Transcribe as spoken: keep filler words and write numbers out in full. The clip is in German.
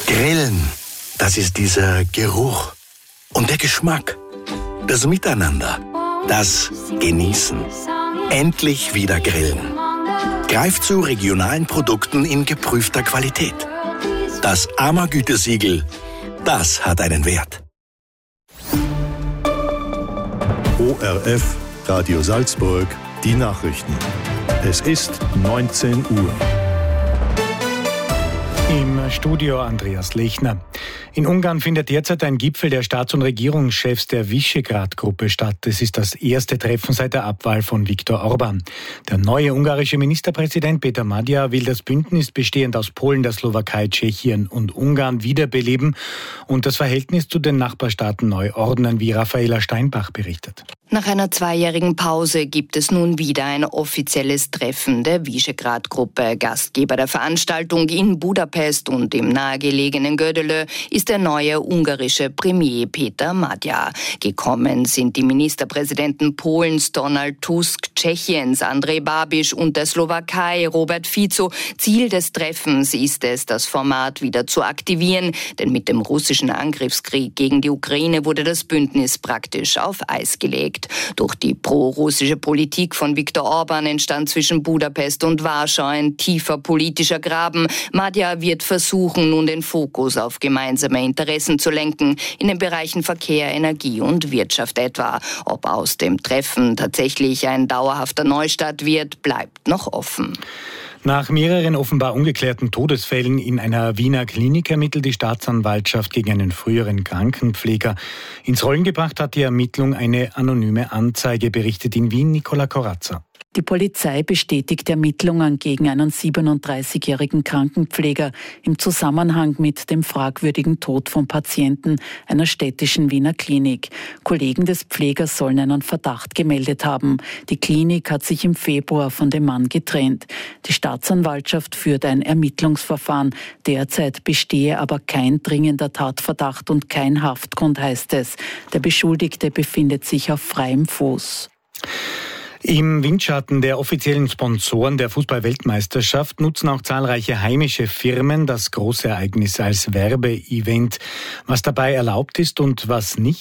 Grillen, das ist dieser Geruch und der Geschmack, das Miteinander, das Genießen. Endlich wieder grillen. Greift zu regionalen Produkten in geprüfter Qualität. Das A M A-Gütesiegel, das hat einen Wert. O R F, Radio Salzburg, die Nachrichten. Es ist neunzehn Uhr. Im Studio Andreas Lechner. In Ungarn findet derzeit ein Gipfel der Staats- und Regierungschefs der Visegrad-Gruppe statt. Es ist das erste Treffen seit der Abwahl von Viktor Orbán. Der neue ungarische Ministerpräsident Peter Magyar will das Bündnis bestehend aus Polen, der Slowakei, Tschechien und Ungarn wiederbeleben und das Verhältnis zu den Nachbarstaaten neu ordnen, wie Raffaela Steinbach berichtet. Nach einer zweijährigen Pause gibt es nun wieder ein offizielles Treffen der Visegrad-Gruppe. Gastgeber der Veranstaltung in Budapest und im nahegelegenen Gödöllő ist der neue ungarische Premier Peter Magyar. Gekommen sind die Ministerpräsidenten Polens Donald Tusk, Tschechiens Andrej Babiš und der Slowakei Robert Fico. Ziel des Treffens ist es, das Format wieder zu aktivieren, denn mit dem russischen Angriffskrieg gegen die Ukraine wurde das Bündnis praktisch auf Eis gelegt. Durch die pro-russische Politik von Viktor Orbán entstand zwischen Budapest und Warschau ein tiefer politischer Graben. Magyar wird versuchen, nun den Fokus auf gemeinsame Interessen zu lenken, in den Bereichen Verkehr, Energie und Wirtschaft etwa. Ob aus dem Treffen tatsächlich ein dauerhafter Neustart wird, bleibt noch offen. Nach mehreren offenbar ungeklärten Todesfällen in einer Wiener Klinik ermittelt die Staatsanwaltschaft gegen einen früheren Krankenpfleger. Ins Rollen gebracht hat die Ermittlung eine anonyme Anzeige, berichtet in Wien Nicola Corazza. Die Polizei bestätigt Ermittlungen gegen einen siebenunddreißigjährigen Krankenpfleger im Zusammenhang mit dem fragwürdigen Tod von Patienten einer städtischen Wiener Klinik. Kollegen des Pflegers sollen einen Verdacht gemeldet haben. Die Klinik hat sich im Februar von dem Mann getrennt. Die Staatsanwaltschaft führt ein Ermittlungsverfahren. Derzeit bestehe aber kein dringender Tatverdacht und kein Haftgrund, heißt es. Der Beschuldigte befindet sich auf freiem Fuß. Im Windschatten der offiziellen Sponsoren der Fußball-Weltmeisterschaft nutzen auch zahlreiche heimische Firmen das große Ereignis als Werbeevent. Was dabei erlaubt ist und was nicht,